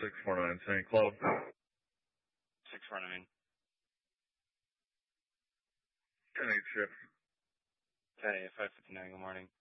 649 St. Cloud. 649. 10-8 shift. 10-8, 559, good morning.